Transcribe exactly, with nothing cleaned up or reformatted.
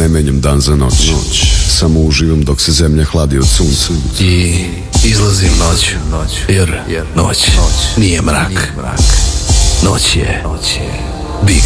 Ne menjam dan za noć, noć. Samo uživam dok se zemlja hladi od sunca. I izlazim noć, jer noć nije mrak. Noć je Big